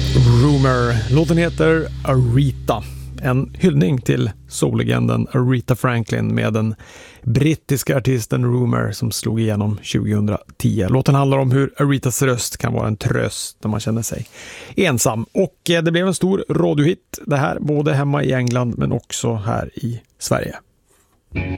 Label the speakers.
Speaker 1: Rumor. Låten heter Aretha. En hyllning till soullegenden Aretha Franklin med den brittiska artisten Rumor som slog igenom 2010. Låten handlar om hur Arethas röst kan vara en tröst när man känner sig ensam. Och det blev en stor radiohit det här, både hemma i England men också här i Sverige.